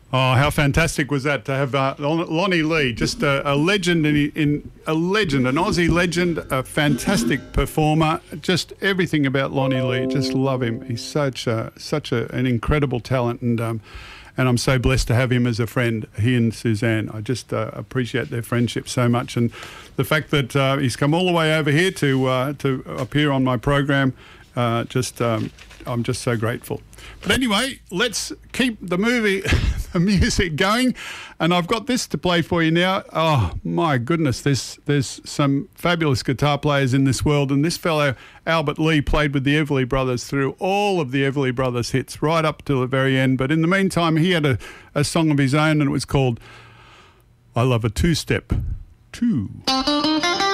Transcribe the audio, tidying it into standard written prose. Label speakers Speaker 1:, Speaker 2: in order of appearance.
Speaker 1: Oh, how fantastic was that to have Lonnie Lee, just a legend a legend, an Aussie legend, a fantastic performer. Just everything about Lonnie Lee, just love him. He's such an incredible talent, and I'm so blessed to have him as a friend. He and Suzanne, I just appreciate their friendship so much, and the fact that he's come all the way over here to appear on my program. I'm just so grateful. But anyway, let's keep the music going, and I've got this to play for you now. Oh my goodness, there's some fabulous guitar players in this world, and this fellow Albert Lee played with the Everly Brothers through all of the Everly Brothers hits right up till the very end. But in the meantime, he had a song of his own, and it was called "I Love a Two-Step Too."